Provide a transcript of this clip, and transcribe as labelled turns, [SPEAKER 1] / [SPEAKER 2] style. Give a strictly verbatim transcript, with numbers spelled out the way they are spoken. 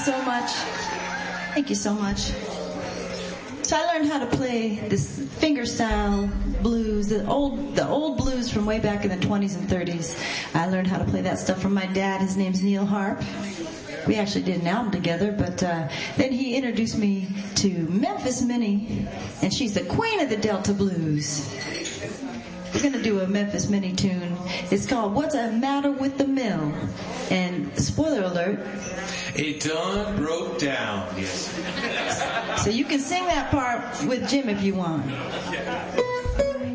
[SPEAKER 1] so much. Thank you so much. So I learned how to play this fingerstyle blues, the old the old blues from way back in the twenties and thirties. I learned how to play that stuff from my dad. His name's Neil Harp. We actually did an album together, but uh, then he introduced me to Memphis Minnie, and she's the queen of the Delta Blues. We're going to do a Memphis Minnie tune. It's called What's the Matter with the Mill? And spoiler alert,
[SPEAKER 2] it done broke down. Yes.
[SPEAKER 1] So you can sing that part with Jim if you want.